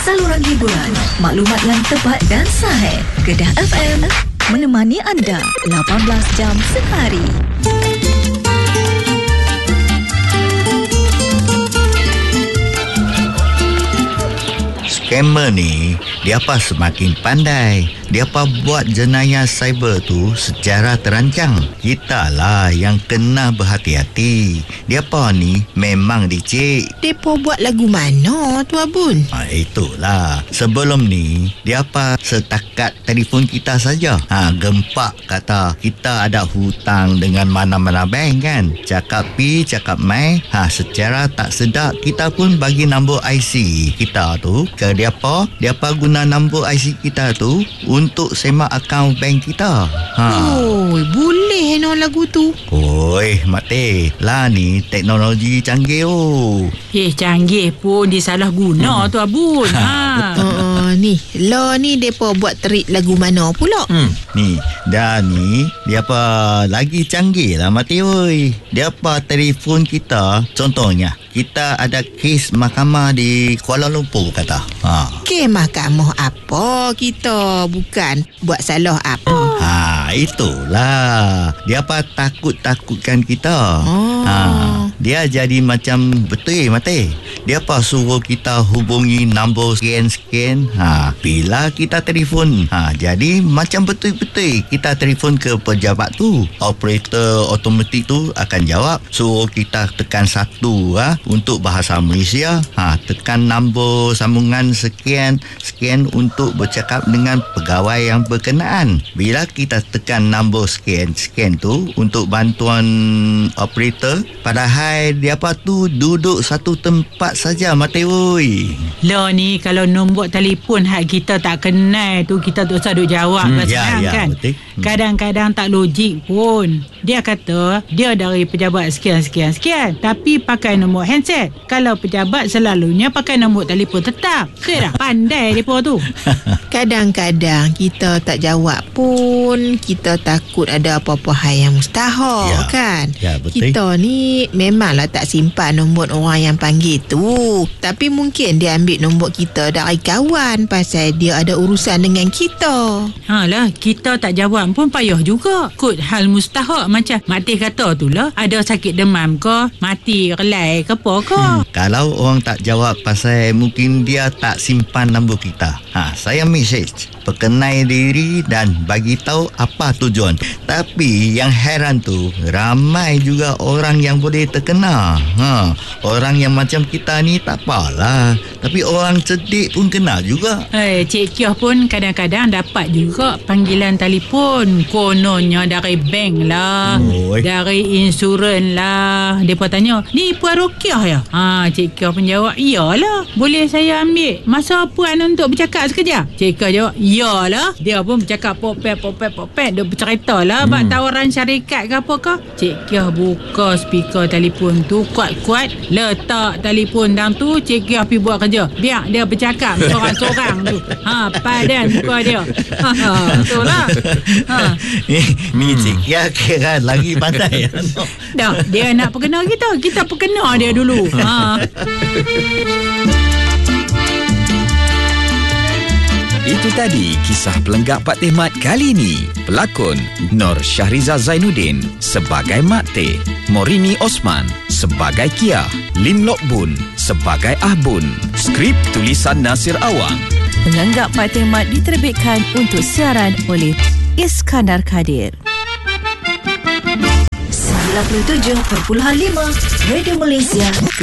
saluran hiburan, maklumat yang tepat dan sahih. Kedah FM menemani anda 18 jam sehari. Scammer ni, dia apa semakin pandai. Dia apa buat jenayah cyber tu secara terancang. Kita lah yang kena berhati-hati. Dia apa ni memang dicek. Depa buat lagu mana tu Abun? Itulah. Sebelum ni, dia apa setakat telefon kita saja. Gempak kata kita ada hutang dengan mana-mana bank kan. Cakap pi, cakap mai. Secara tak sedar kita pun bagi nombor IC kita tu ke dia apa guna nombor IC kita tu untuk semak akaun bank kita. Boleh no lagu tu. Mak Teh, lah ni teknologi canggih canggih pun dia salah guna tu Abun. Ni depa buat terik lagu mana pula? Ni dia apa lagi canggih lah Mak Teh oi. Dia apa telefon kita, contohnya kita ada kes mahkamah di Kuala Lumpur kata. Kes mahkamah apa kita? Bukan buat salah apa. Itulah. Dia apa takut-takutkan kita. Dia jadi macam betul mate. Dia apa suruh kita hubungi nombor sekian-sekian. Bila kita telefon. Jadi macam betul-betul kita telefon ke pejabat tu. Operator automatik tu akan jawab. Suruh kita tekan 1 untuk bahasa Malaysia. Tekan nombor sambungan sekian untuk bercakap dengan pegawai yang berkenaan. Bila kita tekan nombor sekian tu untuk bantuan operator, padahal dia apa tu duduk satu tempat saja mate oi. Lah ni kalau nombor telefon hak kita tak kenal tu kita tak usah duk jawab senang kan. Betul. Kadang-kadang tak logik pun. Dia kata dia dari pejabat sekian tapi pakai nombor handset. Kalau pejabat selalunya pakai nombor telefon tetap. Dah pandai depa tu. Kadang-kadang kita tak jawab pun kita takut ada apa-apa hal yang mustahil kan. Betul. Kita ni memanglah tak simpan nombor orang yang panggil tu. Tapi mungkin dia ambil nombor kita dari kawan pasal dia ada urusan dengan kita. Kita tak jawab pun payah juga. Kot hal mustahil macam Mak Teh kata tu lah. Ada sakit demam ke, mati relai ke apa ke. Kalau orang tak jawab pasal mungkin dia tak simpan nombor kita. Saya message perkenal diri dan bagi tahu apa tujuan. Tapi yang heran tu ramai juga orang yang boleh terkena. Orang yang macam kita ni tak apalah. Tapi orang cerdik pun kena juga. Cik Kioh pun kadang-kadang dapat juga panggilan telefon. Kononnya dari bank lah, dari insurans lah. Mereka tanya, ni Puan Rokiah ya? Cik Kioh pun jawab, iyalah. Boleh saya ambil masa Puan untuk bercakap sekejap? Cik Kioh jawab, iyalah. Dia pun bercakap popet. Dia bercerita lah bak tawaran syarikat ke apa ke. Cik Kioh buka speaker telefon tu kuat-kuat, letak telefon dalam tu. Cik Kioh pergi buat kerja. Biar dia bercakap seorang-seorang tu. Padan muka dia. Betul lah. Ni Cik Kioh kira lagi pandai. Dah, dia nak perkenal kita. Kita perkenal dia dulu. Itu tadi kisah pelenggak Pak Teh Mat kali ini. Pelakon Nur Syahriza Zainuddin sebagai Mak Teh, Morini Osman sebagai Kia, Lim Lok Bun sebagai Ah Bun. Skrip tulisan Nasir Awang. Pelenggak Pak Teh Mat diterbitkan untuk siaran oleh Iskandar Kadir. 97.5 Radio Malaysia